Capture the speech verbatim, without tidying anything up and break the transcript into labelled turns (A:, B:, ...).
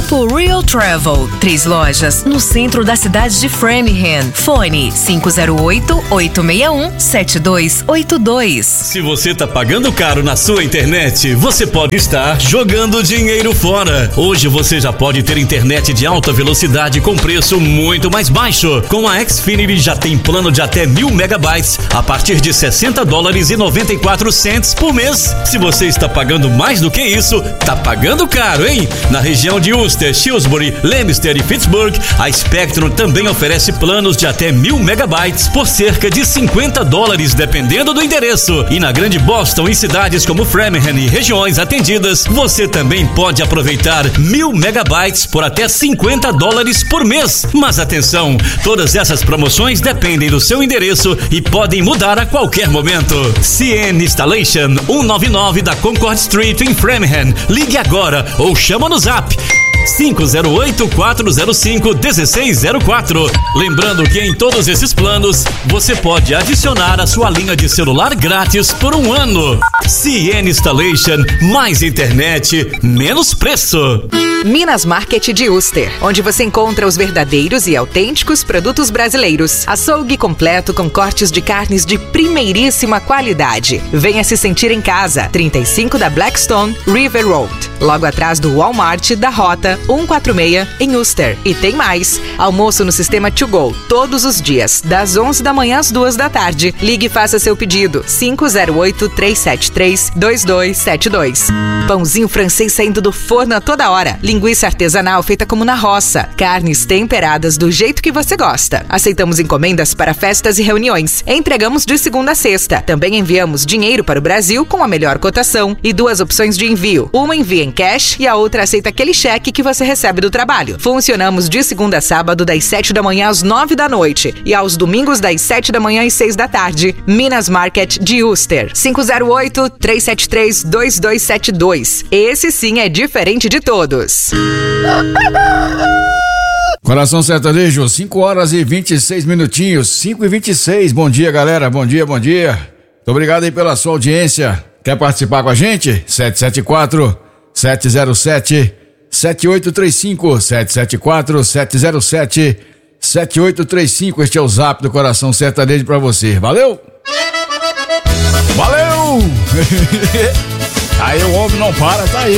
A: Grupo Real Travel, três lojas no centro da cidade de Framingham. Fone cinco zero oito, oito seis um, sete dois oito dois.
B: Se você tá pagando caro na sua internet, você pode estar jogando dinheiro fora. Hoje você já pode ter internet de alta velocidade com preço muito mais baixo. Com a Xfinity já tem plano de até mil megabytes a partir de sessenta dólares e noventa e quatro centos por mês. Se você está pagando mais do que isso, tá pagando caro, hein? Na região de Worcester, Shrewsbury, Leominster e Pittsburgh, a Spectrum também oferece planos de até mil megabytes por cerca de cinquenta dólares, dependendo do endereço. E na Grande Boston, em cidades como Framingham e regiões atendidas, você também pode aproveitar mil megabytes por até cinquenta dólares por mês. Mas atenção, todas essas promoções dependem do seu endereço e podem mudar a qualquer momento. C N Installation, cento e noventa e nove da Concord Street em Framingham. Ligue agora ou chama no Zap cinco zero oito, quatro zero cinco, um seis zero quatro. Lembrando que em todos esses planos você pode adicionar a sua linha de celular grátis por um ano. C N Installation, mais internet, menos preço.
C: Minas Market de Worcester, onde você encontra os verdadeiros e autênticos produtos brasileiros. Açougue completo com cortes de carnes de primeiríssima qualidade. Venha se sentir em casa. trinta e cinco da Blackstone River Road, logo atrás do Walmart da Rota cento e quarenta e seis em Worcester. E tem mais, almoço no sistema To Go todos os dias, das onze da manhã às duas da tarde. Ligue e faça seu pedido, cinco zero oito, três sete três, dois dois sete dois. Pãozinho francês saindo do forno a toda hora. Linguiça artesanal feita como na roça. Carnes temperadas do jeito que você gosta. Aceitamos encomendas para festas e reuniões. Entregamos de segunda a sexta. Também enviamos dinheiro para o Brasil com a melhor cotação e duas opções de envio. Uma envia em cash e a outra aceita aquele cheque que você recebe do trabalho. Funcionamos de segunda a sábado das sete da manhã às nove da noite e aos domingos das sete da manhã às seis da tarde. Minas Market de Worcester, cinco zero oito, três sete três, dois dois sete dois. Esse sim é diferente de todos.
D: Coração Sertanejo, cinco horas e vinte e seis minutinhos, cinco e vinte e seis. Bom dia, galera, bom dia, bom dia. Muito obrigado aí pela sua audiência. Quer participar com a gente? sete sete quatro, sete zero sete, sete oito três cinco, sete sete quatro, sete zero sete, sete oito três cinco. Este é o Zap do Coração Sertanejo pra você. Valeu! Valeu! Aí o homem não para, tá aí.